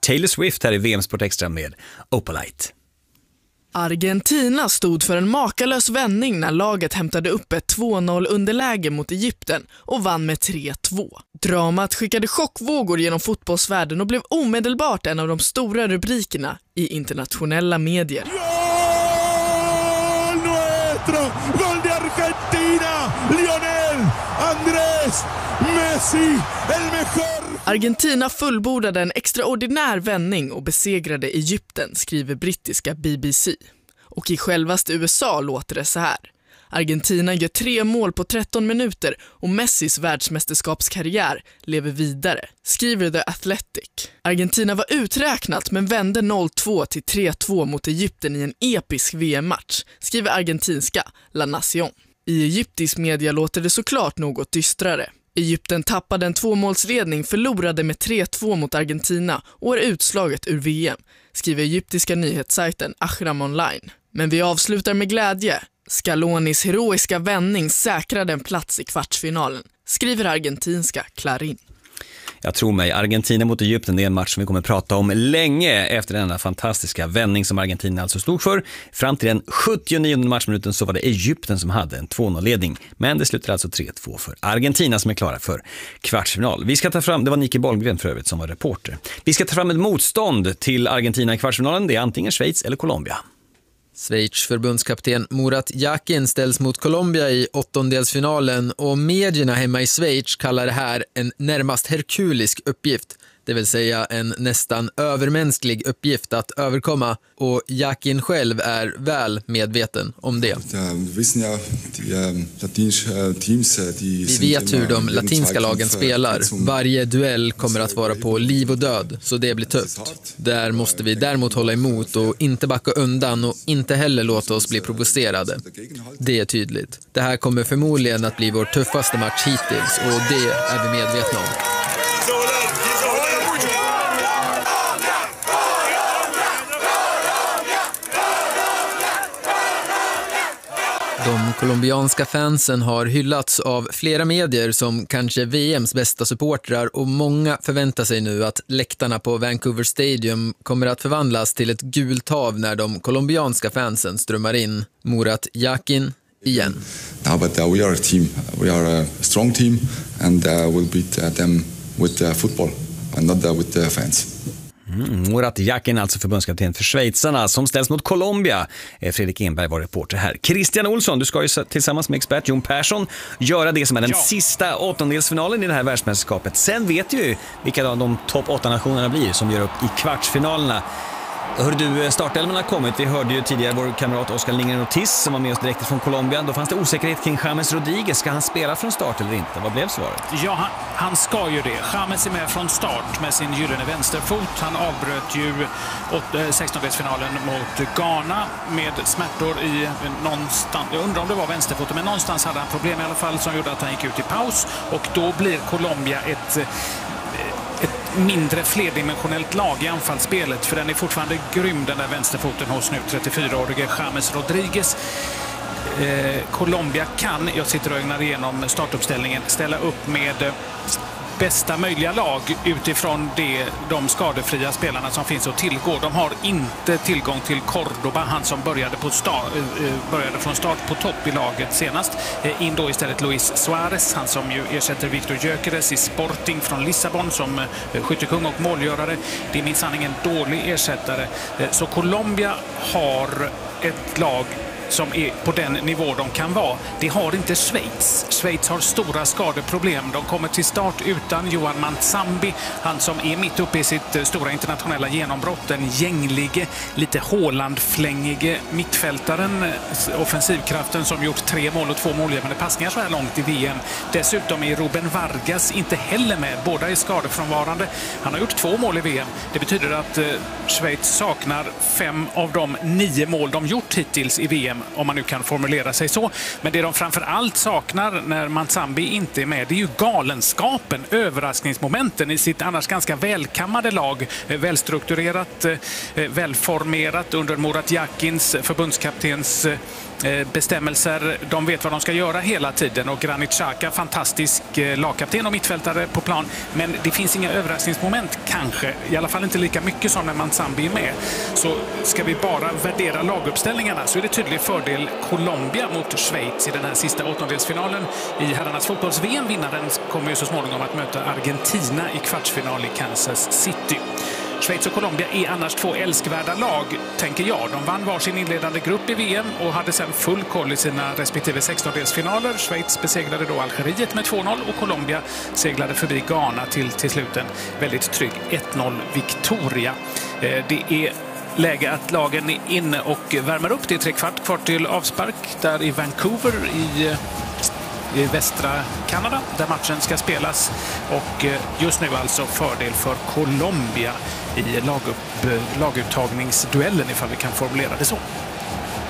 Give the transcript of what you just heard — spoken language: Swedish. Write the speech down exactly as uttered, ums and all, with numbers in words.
Taylor Swift här i V M Sport Extra med Opalite. Argentina stod för en makalös vändning när laget hämtade upp ett två noll underläge mot Egypten och vann med tre två. Dramat skickade chockvågor genom fotbollsvärlden och blev omedelbart en av de stora rubrikerna i internationella medier. Gol nuestro, gol de Argentina, Lionel Andrés Messi, el mejor. Argentina fullbordade en extraordinär vändning och besegrade Egypten, skriver brittiska B B C. Och i självaste U S A låter det så här. Argentina gör tre mål på tretton minuter och Messis världsmästerskapskarriär lever vidare, skriver The Athletic. Argentina var uträknat men vände noll två till tre två mot Egypten i en episk V M-match, skriver argentinska La Nación. I egyptisk media låter det såklart något dystrare. Egypten tappade en tvåmålsledning, förlorade med tre två mot Argentina och är utslaget ur V M, skriver egyptiska nyhetssajten Ahram Online. Men vi avslutar med glädje. Scalonis heroiska vändning säkrade en plats i kvartsfinalen, skriver argentinska Clarín. Jag tror mig, Argentina mot Egypten, det är en match som vi kommer att prata om länge efter denna fantastiska vändning som Argentina alltså stod för. Fram till den sjuttionionde matchminuten så var det Egypten som hade en två noll-ledning. Men det slutar alltså tre två för Argentina som är klara för kvartsfinal. Vi ska ta fram, det var Nicky Bollgren för övrigt som var reporter. Vi ska ta fram ett motstånd till Argentina i kvartsfinalen. Det är antingen Schweiz eller Colombia. Schweiz förbundskapten Murat Yakin ställs mot Colombia i åttondelsfinalen och medierna hemma i Schweiz kallar det här en närmast herkulisk uppgift. Det vill säga en nästan övermänsklig uppgift att överkomma, och Yakin själv är väl medveten om det. Vi vet hur de latinska lagen spelar. Varje duell kommer att vara på liv och död, så det blir tufft. Där måste vi däremot hålla emot och inte backa undan och inte heller låta oss bli provocerade. Det är tydligt. Det här kommer förmodligen att bli vår tuffaste match hittills, och det är vi medvetna om. De colombianska fansen har hyllats av flera medier som kanske V M:s bästa supportrar, och många förväntar sig nu att läktarna på Vancouver Stadium kommer att förvandlas till ett gult hav när de colombianska fansen strömmar in. Murat Yakin igen. No, but uh, we are a team. We are a strong team and uh, we'll beat uh, them with uh, football and not uh, with the fans. Mm, Murat Yakin, alltså förbundskapten för schweizarna, som ställs mot Colombia. Fredrik Enberg var reporter här. Christian Olsson, du ska ju tillsammans med expert Jon Persson göra det som är den ja. sista åttondelsfinalen i det här världsmästerskapet. Sen vet du ju vilka av de topp åtta nationerna blir som gör upp i kvartsfinalerna. Hör du, startelvan har kommit. Vi hörde ju tidigare vår kamrat Oscar Lindgren Ortiz som var med oss direkt från Colombia. Då fanns det osäkerhet kring James Rodriguez. Ska han spela från start eller inte? Vad blev svaret? Ja, han, han ska ju det. James är med från start med sin gyllene vänsterfot. Han avbröt ju sextondelsfinalen mot Ghana med smärtor i någonstans. Jag undrar om det var vänsterfoten, men någonstans hade han problem i alla fall som gjorde att han gick ut i paus. Och då blir Colombia ett... ett mindre flerdimensionellt lag i anfallsspelet, för den är fortfarande grym, den där vänsterfoten hos nu trettiofyraårige James Rodriguez. Eh, Colombia kan, jag sitter och ögnar igenom startuppställningen, ställa upp med bästa möjliga lag utifrån det, de skadefria spelarna som finns att tillgå. De har inte tillgång till Cordoba, han som började, på start, började från start på topp i laget senast. In då istället Luis Suarez, han som ju ersätter Victor Gyökeres i Sporting från Lissabon som skyttekung och målgörare. Det är minsann ingen dålig ersättare. Så Colombia har ett lag som är på den nivå de kan vara. Det har inte Schweiz. Schweiz har stora skadeproblem. De kommer till start utan Johan Manzambi, han som är mitt uppe i sitt stora internationella genombrott. Den gänglige, lite Haaland-flängige mittfältaren, offensivkraften som gjort tre mål och två målgivande passningar så här långt i V M. Dessutom är Ruben Vargas inte heller med. Båda är skadefrånvarande. Han har gjort två mål i V M. Det betyder att Schweiz saknar fem av de nio mål de gjort hittills i V M, om man nu kan formulera sig så. Men det de framför allt saknar när Manzambi inte är med, det är ju galenskapen, överraskningsmomenten i sitt annars ganska välkammade lag. Välstrukturerat, välformerat under Murat Yakins, förbundskaptens bestämmelser. De vet vad de ska göra hela tiden och Granit Xhaka, fantastisk lagkapten och mittfältare på plan. Men det finns inga överraskningsmoment kanske, i alla fall inte lika mycket som när Manzambi är med. Så ska vi bara värdera laguppställningarna så är det tydlig fördel Colombia mot Schweiz i den här sista åttondelsfinalen i herrarnas fotbolls-V M. Vinnaren kommer ju så småningom att möta Argentina i kvartsfinal i Kansas City. Schweiz och Colombia är annars två älskvärda lag, tänker jag. De vann varsin inledande grupp i V M och hade sedan full koll i sina respektive sextondelsfinaler. Schweiz besegrade då Algeriet med två noll och Colombia seglade förbi Ghana till, till slut en väldigt trygg ett noll-Victoria. Eh, det är läge att lagen är inne och värmer upp. Det är tre kvart kvar till avspark där i Vancouver i... i västra Kanada där matchen ska spelas och just nu alltså fördel för Colombia i lagupp, laguttagningsduellen ifall vi kan formulera det så.